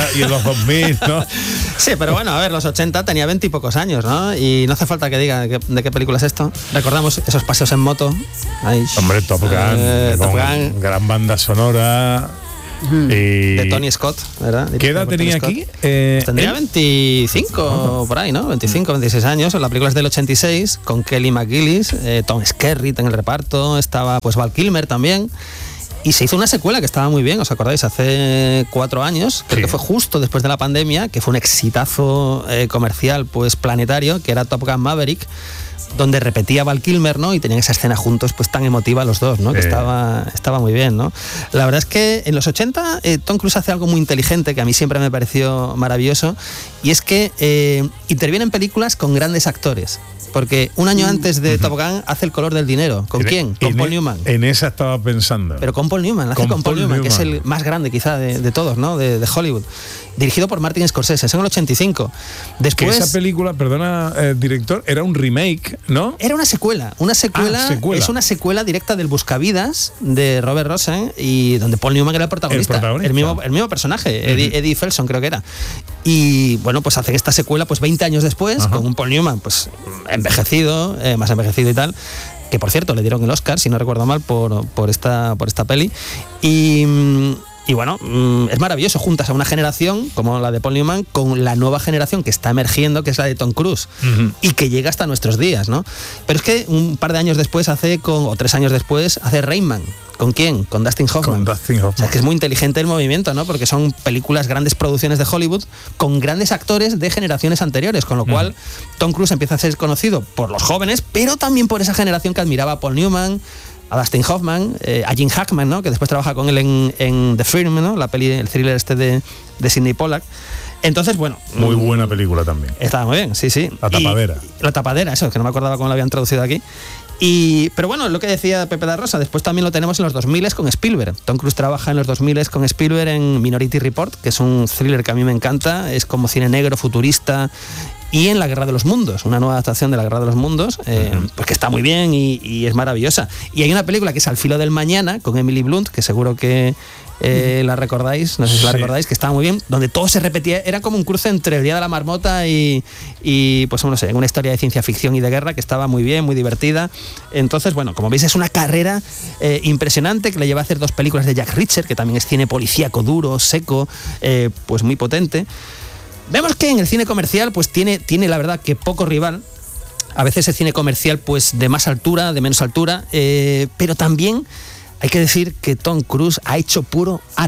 y en los 2000, ¿no? Sí, pero bueno, a ver, los 80 tenía 20 y pocos años, ¿no? Y no hace falta que diga de qué película es esto. Recordamos esos paseos en moto. Ahí, hombre, Top Gun, Top Gun. Gran banda sonora. De Tony Scott, ¿verdad? ¿Qué edad tenía aquí? Tendría 25 por ahí, ¿no? 25, 26 años. La película es del 86 con Kelly McGillis, Tom Skerritt en el reparto, estaba pues Val Kilmer también. Y se hizo una secuela que estaba muy bien, ¿os acordáis? Hace 4 años, creo que fue justo después de la pandemia, que fue un exitazo comercial pues planetario, que era Top Gun Maverick, donde repetía Val Kilmer, ¿no? Y tenían esa escena juntos pues tan emotiva los dos, ¿no? Que estaba muy bien, ¿no? La verdad es que en los 80 Tom Cruise hace algo muy inteligente que a mí siempre me pareció maravilloso, y es que interviene en películas con grandes actores. Porque un año antes de Top Gun hace El color del dinero. ¿Con quién? Con Paul Newman. En esa estaba pensando. Pero con Paul Newman, con Paul Newman, que es el más grande quizá de todos, ¿no? De Hollywood. Dirigido por Martin Scorsese, es en el 85. Después, que esa película, perdona, director, era un remake, ¿no? Era una secuela. Es una secuela directa del Buscavidas de Robert Rosen, y donde Paul Newman era el protagonista. El mismo personaje, Eddie Felson creo que era. Y bueno, pues hacen esta secuela pues 20 años después, con un Paul Newman pues envejecido, más envejecido y tal, que por cierto le dieron el Oscar, si no recuerdo mal, por esta peli. Y bueno, es maravilloso, juntas a una generación como la de Paul Newman con la nueva generación que está emergiendo, que es la de Tom Cruise, y que llega hasta nuestros días, ¿no? Pero es que un par de años después o 3 años después hace Rain Man. ¿Con quién? Con Dustin Hoffman. O sea, que es muy inteligente el movimiento, ¿no? Porque son películas, grandes producciones de Hollywood con grandes actores de generaciones anteriores, con lo cual Tom Cruise empieza a ser conocido por los jóvenes, pero también por esa generación que admiraba a Paul Newman, a Dustin Hoffman, a Gene Hackman, ¿no? Que después trabaja con él en The Firm, ¿no? La peli, el thriller de Sidney Pollack. Entonces, bueno, muy buena película también. Estaba muy bien, sí. La tapadera. La tapadera, eso, que no me acordaba cómo la habían traducido aquí. Pero bueno, lo que decía Pepe da Rosa, después también lo tenemos en los 2000 con Spielberg. Tom Cruise trabaja en los 2000 con Spielberg en Minority Report, que es un thriller que a mí me encanta, es como cine negro, futurista, y en La Guerra de los Mundos, una nueva adaptación de La Guerra de los Mundos, pues que está muy bien y es maravillosa. Y hay una película que es Al filo del mañana, con Emily Blunt, que seguro que la recordáis, no sé si la recordáis, que estaba muy bien, donde todo se repetía, era como un cruce entre El día de la marmota y pues no sé, una historia de ciencia ficción y de guerra que estaba muy bien, muy divertida. Entonces, bueno, como veis es una carrera impresionante que le lleva a hacer 2 películas de Jack Reacher, que también es cine policíaco duro, seco, pues muy potente. Vemos que en el cine comercial pues tiene la verdad que poco rival. A veces el cine comercial pues de más altura, de menos altura, pero también hay que decir que Tom Cruise ha hecho puro arte.